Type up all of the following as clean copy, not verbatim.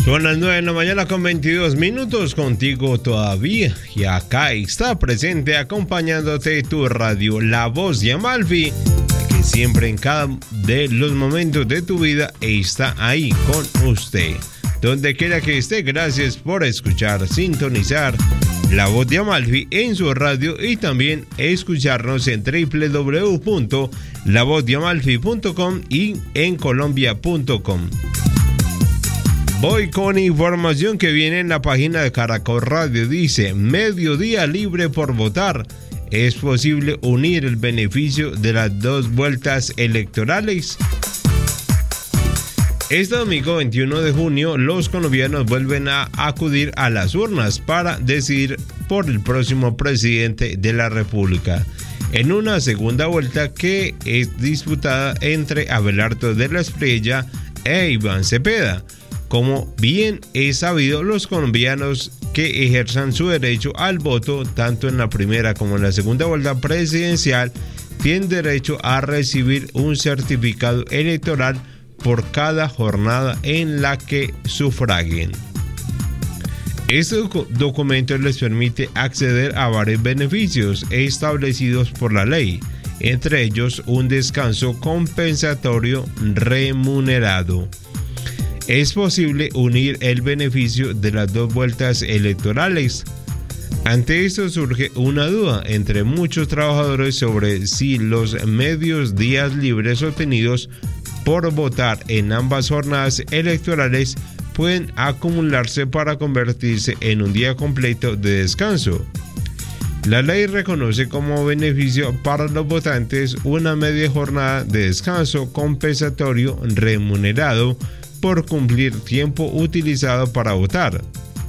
Son las 9 de la mañana con 22 minutos contigo todavía. Y acá está presente acompañándote tu radio, La Voz de Amalfi, la que siempre en cada de los momentos de tu vida está ahí con usted. Donde quiera que esté, gracias por escuchar, sintonizar La Voz de Amalfi en su radio y también escucharnos en www.lavozdeamalfi.com y en colombia.com. Voy con información que viene en la página de Caracol Radio. Dice: mediodía libre por votar. ¿Es posible unir el beneficio de las dos vueltas electorales? Este domingo 21 de junio, los colombianos vuelven a acudir a las urnas para decidir por el próximo presidente de la República, en una segunda vuelta que es disputada entre Abelardo de la Espriella e Iván Cepeda. Como bien es sabido, los colombianos que ejerzan su derecho al voto, tanto en la primera como en la segunda vuelta presidencial, tienen derecho a recibir un certificado electoral por cada jornada en la que sufraguen. Este documento les permite acceder a varios beneficios establecidos por la ley, entre ellos un descanso compensatorio remunerado. ¿Es posible unir el beneficio de las dos vueltas electorales? Ante esto surge una duda entre muchos trabajadores sobre si los medios días libres obtenidos por votar en ambas jornadas electorales pueden acumularse para convertirse en un día completo de descanso. La ley reconoce como beneficio para los votantes una media jornada de descanso compensatorio remunerado por cumplir tiempo utilizado para votar.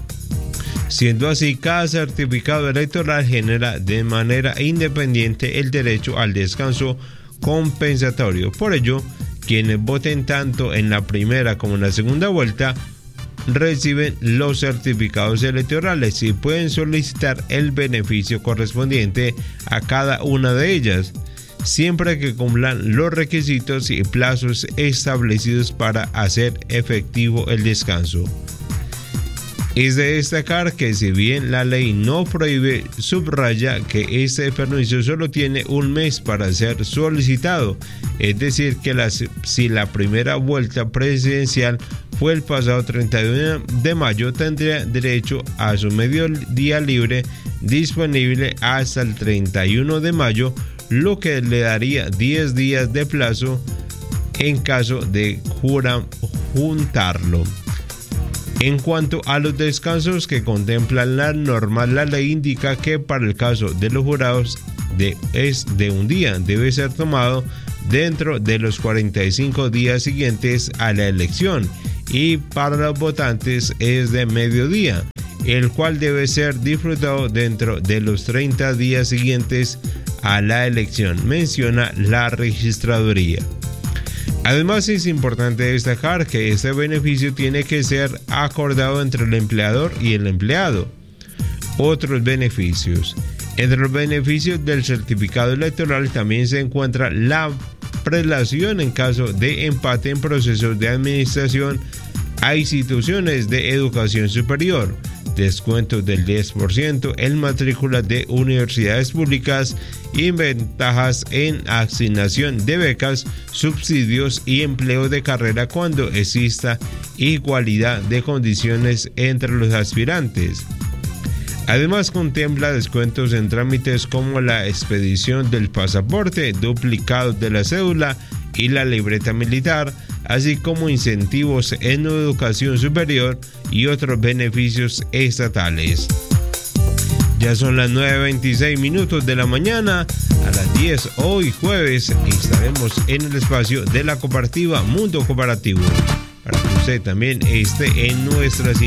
Siendo así, cada certificado electoral genera de manera independiente el derecho al descanso compensatorio. Por ello, quienes voten tanto en la primera como en la segunda vuelta reciben los certificados electorales y pueden solicitar el beneficio correspondiente a cada una de ellas, siempre que cumplan los requisitos y plazos establecidos para hacer efectivo el descanso. Es de destacar que si bien la ley no prohíbe, subraya que este permiso solo tiene un mes para ser solicitado, es decir, que si la primera vuelta presidencial fue el pasado 31 de mayo, tendría derecho a su medio día libre disponible hasta el 31 de mayo, lo que le daría 10 días de plazo en caso de juntarlo. En cuanto a los descansos que contemplan la norma, la ley indica que para el caso de los jurados es de un día, debe ser tomado dentro de los 45 días siguientes a la elección, y para los votantes es de mediodía, el cual debe ser disfrutado dentro de los 30 días siguientes a la elección, menciona la registraduría. Además, es importante destacar que este beneficio tiene que ser acordado entre el empleador y el empleado. Otros beneficios. Entre los beneficios del certificado electoral también se encuentra la prelación en caso de empate en procesos de administración a instituciones de educación superior, descuentos del 10% en matrícula de universidades públicas y ventajas en asignación de becas, subsidios y empleo de carrera cuando exista igualdad de condiciones entre los aspirantes. Además, contempla descuentos en trámites como la expedición del pasaporte, duplicado de la cédula y la libreta militar, así como incentivos en educación superior y otros beneficios estatales. Ya son las 9:26 minutos de la mañana. A las 10 hoy jueves estaremos en el espacio de la cooperativa Mundo Cooperativo, para que usted también esté en nuestra sintonía.